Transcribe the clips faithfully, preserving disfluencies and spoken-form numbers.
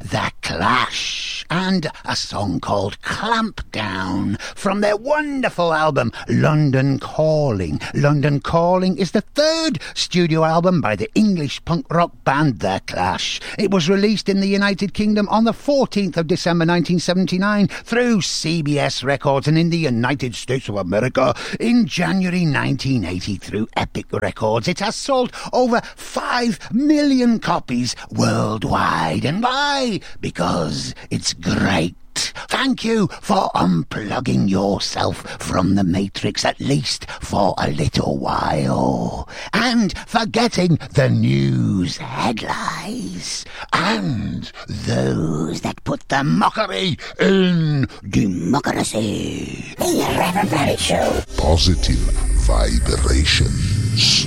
The Clash and a song called Clamp Down from their wonderful album London Calling. London Calling is the third studio album by the English punk rock band The Clash. It was released in the United Kingdom on the fourteenth of December nineteen seventy-nine through C B S Records, and in the United States of America in January nineteen eighty through Epic Records. It has sold over five million copies worldwide. And why? Because it's great. Thank you for unplugging yourself from the Matrix, at least for a little while, and for getting the news headlines and those that put the mockery in democracy. The Reverend Barry Show. Positive vibrations.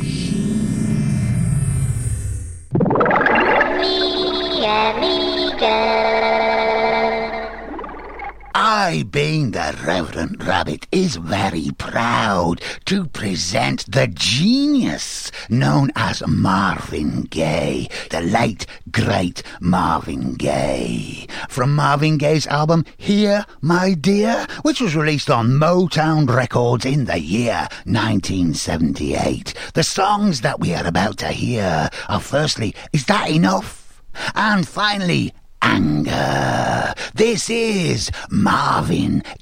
Me, amiga. I, being the Reverend Rabbit, is very proud to present the genius known as Marvin Gaye, the late, great Marvin Gaye. From Marvin Gaye's album Here, My Dear, which was released on Motown Records in the year nineteen seventy-eight. The songs that we are about to hear are firstly, Is That Enough? And finally, Anger. This is Marvin